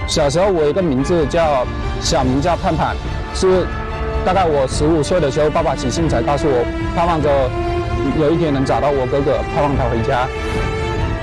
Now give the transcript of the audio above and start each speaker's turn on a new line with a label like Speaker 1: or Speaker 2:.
Speaker 1: 小时候我有一个名字小名叫盼盼，是大概我15岁的时候，爸爸起信才告诉我，盼望着有一天能找到我哥哥，盼望他回家。